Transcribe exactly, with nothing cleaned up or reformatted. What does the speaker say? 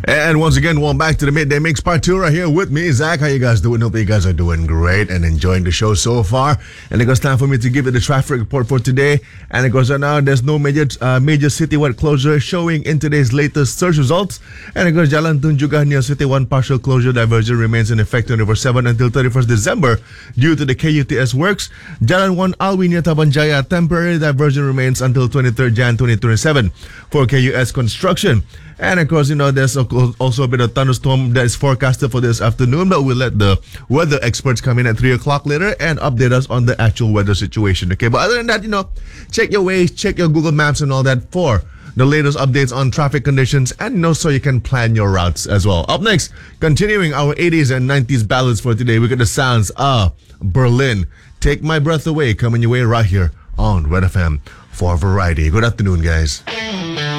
And once again, welcome back to the Midday Mix Part two right here with me, Zach. How you guys doing? Hope you guys are doing great and enjoying the show so far. And it goes time for me to give you the traffic report for today. And it goes right now, there's no major uh, major citywide closure showing in today's latest search results. And it goes Jalan Tunjungan near City one partial closure diversion remains in effect twenty-four seven until thirty-first December due to the K U T S works. Jalan one Alwi near Tabanjaya temporary diversion remains until twenty-third January twenty twenty-seven for K U S construction. And of course, you know, there's also a bit of thunderstorm that is forecasted for this afternoon, but we'll let the weather experts come in at three o'clock later and update us on the actual weather situation, okay? But other than that, you know, check your Waze, check your Google Maps and all that for the latest updates on traffic conditions and, you know, so you can plan your routes as well. Up next, continuing our eighties and nineties ballads for today, we got the sounds of Berlin. Take My Breath Away coming your way right here on Red F M for Variety. Good afternoon, guys.